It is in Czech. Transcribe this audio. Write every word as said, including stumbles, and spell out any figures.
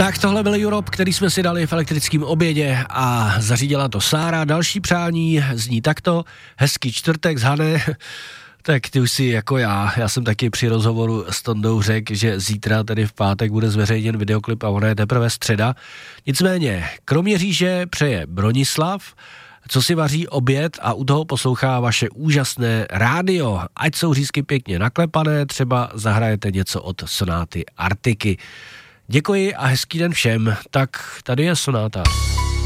Tak tohle byl Europe, který jsme si dali v elektrickém obědě a zařídila to Sára. Další přání zní takto: hezký čtvrtek z Hané. Tak ty už si jako já, já jsem taky při rozhovoru s Tondou řekl, že zítra, tedy v pátek, bude zveřejněn videoklip a ona je teprve středa. Nicméně, Kroměříže přeje Bronislav, co si vaří oběd a u toho poslouchá vaše úžasné rádio. Ať jsou řízky pěkně naklepané, třeba zahrajete něco od Sonáty Artiky. Děkuji a hezký den všem. Tak tady je Sonáta.